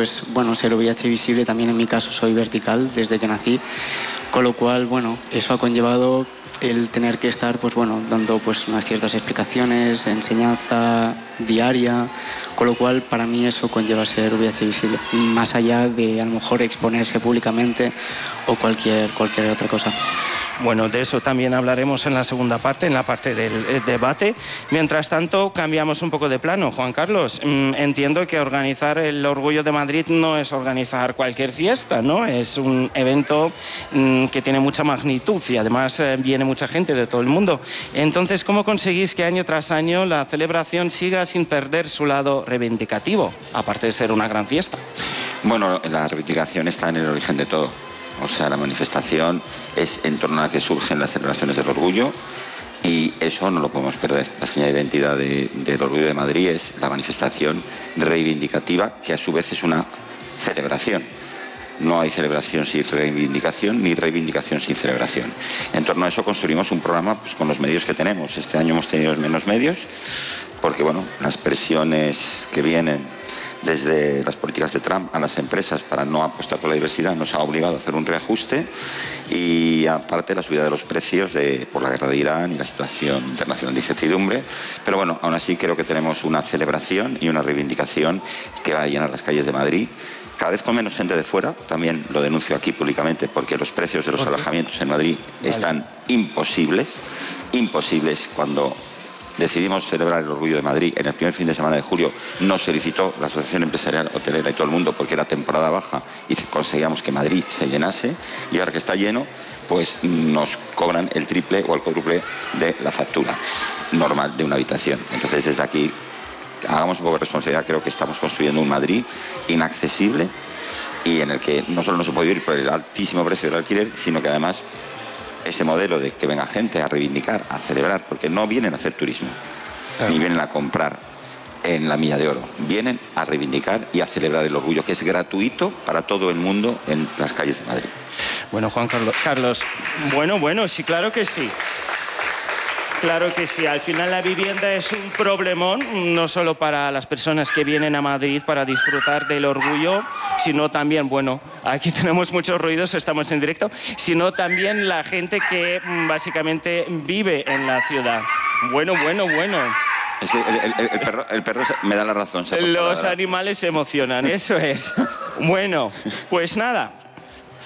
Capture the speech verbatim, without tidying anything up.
pues bueno, ser V I H visible. También en mi caso soy vertical desde que nací, con lo cual, bueno, eso ha conllevado el tener que estar, pues bueno, dando pues unas ciertas explicaciones, enseñanza diaria, con lo cual para mí eso conlleva ser V I H visible, más allá de a lo mejor exponerse públicamente o cualquier, cualquier otra cosa. Bueno, de eso también hablaremos en la segunda parte, en la parte del eh, debate. Mientras tanto, cambiamos un poco de plano. Juan Carlos, mmm, entiendo que organizar el Orgullo de Madrid no es organizar cualquier fiesta, ¿no? Es un evento mmm, que tiene mucha magnitud y además eh, viene mucha gente de todo el mundo. Entonces, ¿cómo conseguís que año tras año la celebración siga sin perder su lado reivindicativo, aparte de ser una gran fiesta? Bueno, la reivindicación está en el origen de todo. O sea, la manifestación es en torno a la que surgen las celebraciones del orgullo y eso no lo podemos perder. La señal de identidad de, del Orgullo de Madrid es la manifestación reivindicativa, que a su vez es una celebración. No hay celebración sin reivindicación, ni reivindicación sin celebración. En torno a eso construimos un programa pues, con los medios que tenemos. Este año hemos tenido menos medios porque, bueno, las presiones que vienen desde las políticas de Trump a las empresas para no apostar por la diversidad nos ha obligado a hacer un reajuste y aparte la subida de los precios de, por la guerra de Irán y la situación internacional de incertidumbre. Pero bueno, aún así creo que tenemos una celebración y una reivindicación que va a llenar las calles de Madrid. Cada vez con menos gente de fuera, también lo denuncio aquí públicamente porque los precios de los okay. alojamientos en Madrid vale. están imposibles, imposibles cuando decidimos celebrar el Orgullo de Madrid en el primer fin de semana de julio. Nos felicitó la Asociación Empresarial Hotelera y todo el mundo porque era temporada baja y conseguíamos que Madrid se llenase y ahora que está lleno pues nos cobran el triple o el cuádruple de la factura normal de una habitación. Entonces desde aquí hagamos un poco de responsabilidad. Creo que estamos construyendo un Madrid inaccesible y en el que no solo no se puede vivir por el altísimo precio del alquiler, sino que además ese modelo de que venga gente a reivindicar, a celebrar, porque no vienen a hacer turismo, claro. ni vienen a comprar en la Milla de Oro, vienen a reivindicar y a celebrar el orgullo, que es gratuito para todo el mundo en las calles de Madrid. Bueno, Juan Carlos, Carlos, bueno, bueno, sí, claro que sí. Claro que sí, al final la vivienda es un problemón, no solo para las personas que vienen a Madrid para disfrutar del orgullo, sino también, bueno, aquí tenemos muchos ruidos, estamos en directo, sino también la gente que básicamente vive en la ciudad. Bueno, bueno, bueno. Es que el, el, el, perro, el perro me da la razón. Los animales se emocionan, eso es. Bueno, pues nada.